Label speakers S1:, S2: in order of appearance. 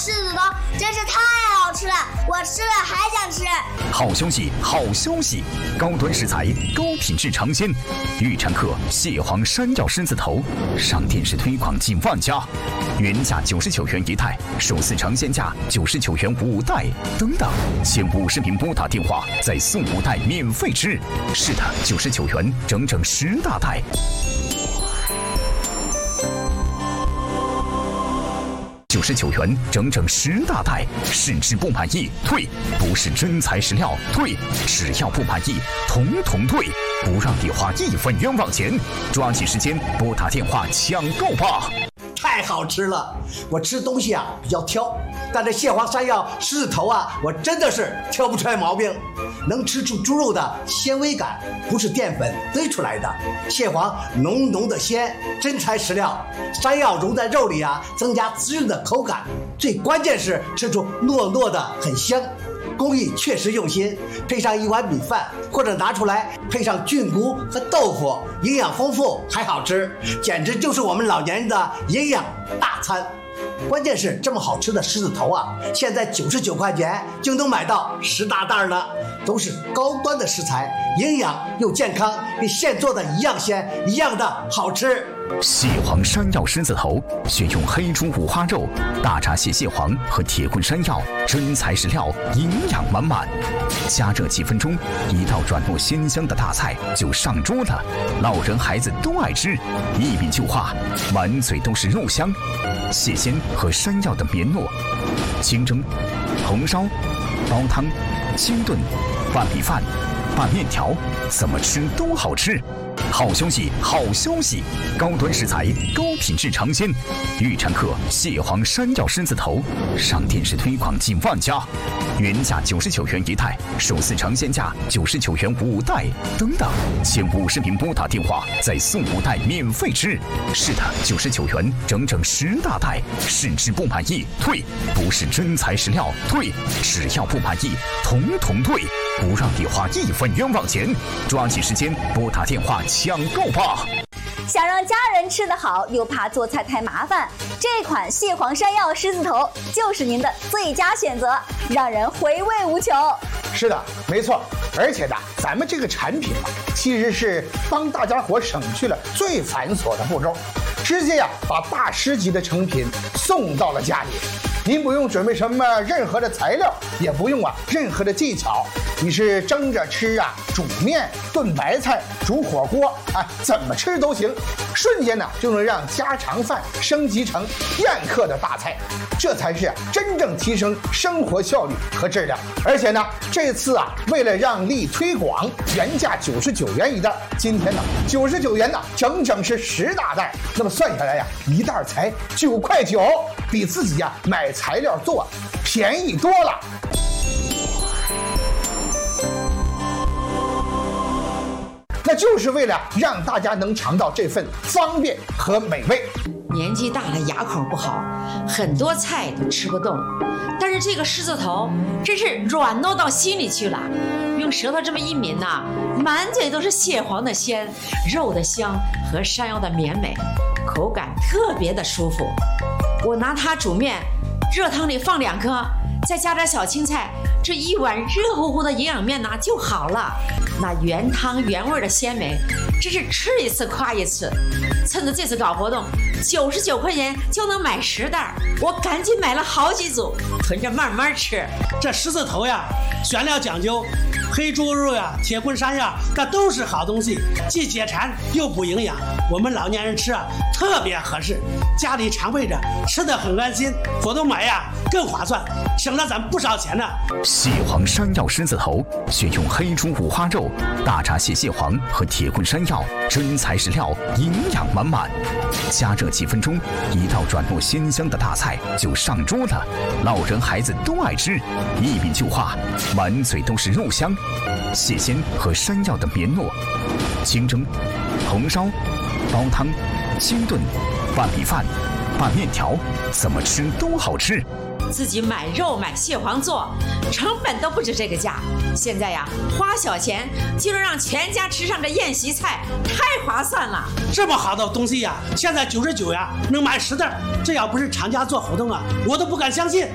S1: 柿子头真是太好吃了，我吃了还想吃。
S2: 好消息，好消息！高端食材，高品质尝鲜。预产客蟹黄山药狮子头，上电视推广近万家，原价99元一袋，首次尝鲜价99元5袋，等等，前50名拨打电话再送5袋免费吃。是的，99元整整10大袋。99元整整10大袋，试吃不满意退，不是真材实料退，只要不满意统统退，不让你花1分冤枉钱。抓紧时间拨打电话抢购吧！
S3: 太好吃了！我吃东西啊比较挑，但这蟹黄山药狮子头啊，我真的是挑不出来毛病。能吃出猪肉的纤维感，不是淀粉堆出来的。蟹黄浓浓的鲜，真材实料。山药融在肉里啊，增加滋润的口感。最关键是吃出糯糯的很香。工艺确实用心，配上一碗米饭，或者拿出来配上菌菇和豆腐，营养丰富还好吃，简直就是我们老年人的营养大餐。关键是这么好吃的狮子头啊，现在99块钱就能买到10大袋呢，都是高端的食材，营养又健康，跟现做的一样鲜，一样的好吃。
S2: 蟹黄山药狮子头选用黑猪五花肉、大闸蟹蟹黄和铁棍山药，真材实料，营养满满。加热几分钟，一道软糯鲜香的大菜就上桌了，老人孩子都爱吃，一抿就化，满嘴都是肉香。蟹鲜和山药的绵糯，清蒸、红烧、煲汤、清炖、拌米饭、拌面条，怎么吃都好吃。好消息，好消息！高端食材，高品质尝鲜。预产客蟹黄山药狮子头，上电视推广近万家，原价99元一袋，首次尝鲜价99元5袋，等等，前50名拨打电话再送5袋免费吃。是的，99元整整10大袋，试吃不满意退，不是真材实料退，只要不满意统统退，不让你花1分冤枉钱。抓紧时间拨打电话抢购吧！
S4: 想让家人吃得好，又怕做菜太麻烦，这款蟹黄山药狮子头就是您的最佳选择，让人回味无穷。
S5: 是的，没错。而且呢，咱们这个产品啊，其实是帮大家伙省去了最繁琐的步骤，直接把大师级的成品送到了家里。您不用准备什么任何的材料，也不用任何的技巧，你是蒸着吃煮面、炖白菜、煮火锅怎么吃都行，瞬间就能让家常饭升级成宴客的大菜，这才是真正提升生活效率和质量。而且呢，这次为了让利推广，原价99元一袋，今天呢99元整整是10大袋，那么算下来一袋才9块9，比自己买材料做便宜多了。那就是为了让大家能尝到这份方便和美味。
S6: 年纪大了，牙口不好，很多菜都吃不动，但是这个狮子头真是软糯到心里去了，用舌头这么一抿满嘴都是蟹黄的鲜，肉的香和山药的绵美，口感特别的舒服。我拿它煮面，热汤里放2颗，再加点小青菜，这一碗热乎乎的营养面就好了。那原汤原味的鲜美，真是吃一次夸一次。趁着这次搞活动，99块钱就能买10袋，我赶紧买了好几组，囤着慢慢吃。
S7: 这狮子头选料讲究，黑猪肉铁棍山药，这都是好东西，既解馋又补营养，我们老年人吃特别合适，家里常备着，吃得很安心，活动买更划算，省了咱不少钱呢。
S2: 蟹黄山药狮子头选用黑猪五花肉、大闸蟹蟹黄和铁棍山药，真材实料，营养满满。加热几分钟，一道软糯鲜香的大菜就上桌了，老人孩子都爱吃，一抿就化，满嘴都是肉香。蟹鲜和山药的绵糯，清蒸、红烧、煲汤、清炖、拌米饭、拌面条，怎么吃都好吃。
S6: 自己买肉买蟹黄做，成本都不止这个价。现在花小钱就能让全家吃上这宴席菜，太划算了。
S7: 这么好的东西现在99能买10袋，这要不是厂家做活动我都不敢相信。